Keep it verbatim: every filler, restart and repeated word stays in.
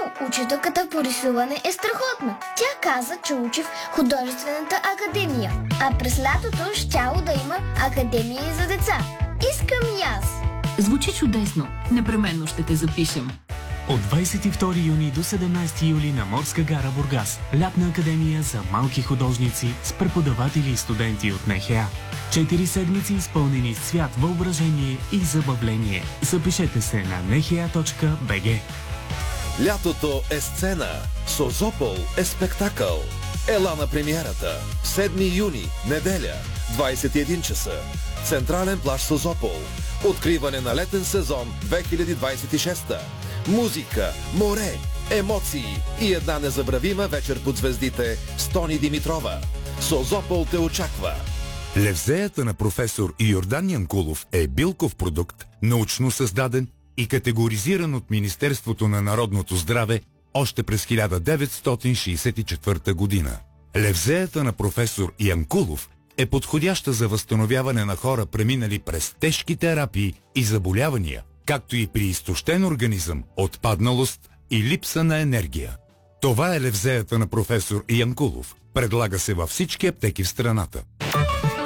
учителката по рисуване е страхотна. Тя каза, че учи в художествената академия, а през лятото щяло да има академия и за деца. Искам и аз. Звучи чудесно. Непременно ще те запишем. От двадесет и втори юни до седемнадесети юли на Морска гара Бургас. Лятна академия за малки художници с преподаватели и студенти от НХА. Четири седмици изпълнени с цвят, въображение и забавление. Запишете се на ен ех а точка би джи. Лятото е сцена. Созопол е спектакъл. Ела на премиерата. седми юни, неделя, двадесет и един часа. Централен плаж Созопол. Откриване на летен сезон две хиляди двадесет и шеста. Музика, море, емоции и една незабравима вечер под звездите с Тони Димитрова. Созопол те очаква. Левзеята на професор Йордан Янкулов е билков продукт, научно създаден и категоризиран от Министерството на народното здраве още през хиляда деветстотин шейсет и четвърта година. Левзеята на професор Янкулов е подходяща за възстановяване на хора, преминали през тежки терапии и заболявания, както и при изтощен организъм, отпадналост и липса на енергия. Това е левзеята на професор Янкулов. Предлага се във всички аптеки в страната.